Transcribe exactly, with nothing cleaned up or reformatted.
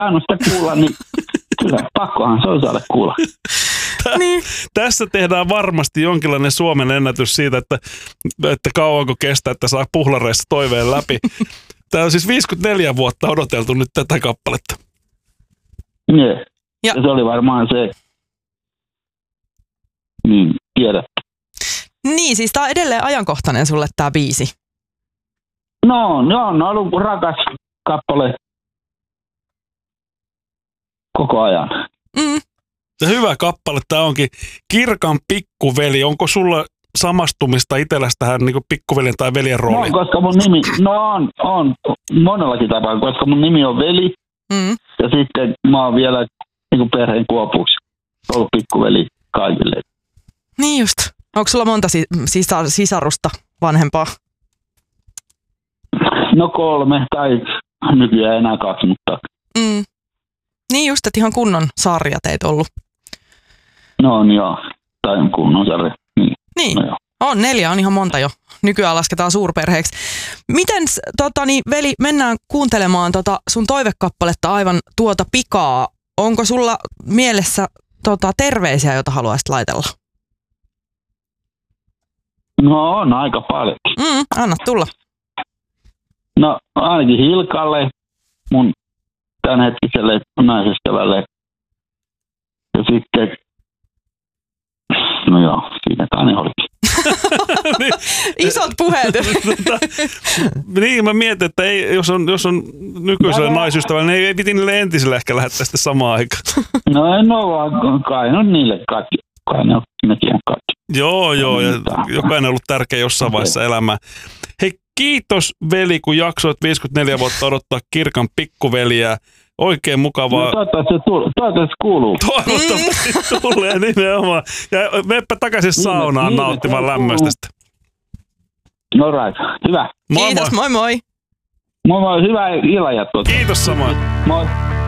saanut sitä kuulla, niin kyllä pakkohan se on saada kuulla. Tä, niin. Tässä tehdään varmasti jonkinlainen Suomen ennätys siitä, että, että kauanko kestää, että saa puhlareissa toiveen läpi. Tämä on siis viisikymmentäneljä vuotta odoteltu nyt tätä kappaletta. Nee. Ja se oli varmaan se, niin tiedät. Niin, siis tämä on edelleen ajankohtainen sulle tämä biisi. No, no on ollut rakas kappale koko ajan. Mm. Ja hyvä kappale tämä onkin. Kirkan pikkuveli. Onko sulla samastumista itselläsi tähän niin kuin pikkuveljen tai veljen rooliin? No, koska mun nimi, no on, on monellakin tapaa, koska mun nimi on veli. Mm. Ja sitten mä oon vielä niin kuin perheen kuopuksi ollut pikkuveli kaikille. Niin just. Onko sulla monta sisar- sisarusta vanhempaa? No kolme, tai nykyään enää kaksi, mutta... Mm. Niin just, että ihan kunnon sarja teit ollut. No on joo, tai kunnon sarja. Niin, niin. No, on neljä, on ihan monta jo. Nykyään lasketaan suurperheeksi. Miten, tota, niin, veli, mennään kuuntelemaan tota sun toivekappaletta aivan tuota pikaa. Onko sulla mielessä tota, terveisiä, joita haluaisit laitella? No on aika paljon. Mm, anna tulla. No ainakin Hilkalle, mun tämänhetkiselle naisystävälle. Ja sitten, no joo, siinä Tani olikin. niin, Isot puheet. Niin, mä mietin, että ei, jos on, jos on nykyiselle naisystävälle, niin ei, ei piti niille entisille ehkä lähettää sitten samaan aikaan. No en ole vaan, kai on niille kaikki. Kai ne on, nekin on kaikki. Joo, joo, ja jokainen on ollut tärkeä jossain vaiheessa elämää. Hei, kiitos veli, kun jaksoit viisikymmentäneljä vuotta odottaa Kirkan pikkuveliä. Oikein mukavaa. No toivottavasti se, toivottavasti kuuluu. Toivottavasti tulee nimenomaan. Ja meppä takaisin saunaan niin, nauttimaan lämmöstä. No right, hyvä. Moi, kiitos, moi moi. Moi moi, hyvää illanjatkoa. Kiitos samoin. Moi.